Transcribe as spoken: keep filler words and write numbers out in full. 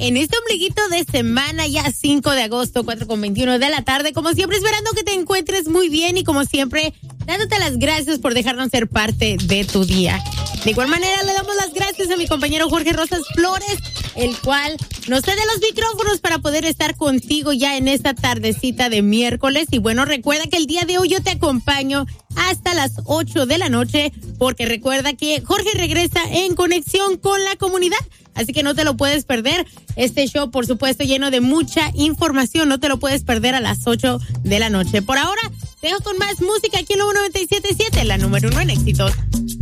en este ombliguito de semana, ya cinco de agosto, cuatro con veintiuno de la tarde. Como siempre, esperando que te encuentres muy bien y como siempre, dándote las gracias por dejarnos ser parte de tu día. De igual manera, le damos las gracias a mi compañero Jorge Rosas Flores, el cual nos cede los micrófonos para poder estar contigo ya en esta tardecita de miércoles. Y bueno, recuerda que el día de hoy yo te acompaño hasta las ocho de la noche, porque recuerda que Jorge regresa en conexión con la comunidad, así que no te lo puedes perder. Este show, por supuesto, lleno de mucha información, no te lo puedes perder a las ocho de la noche. Por ahora, te dejo con más música aquí en la noventa y siete punto siete, la número uno en éxitos.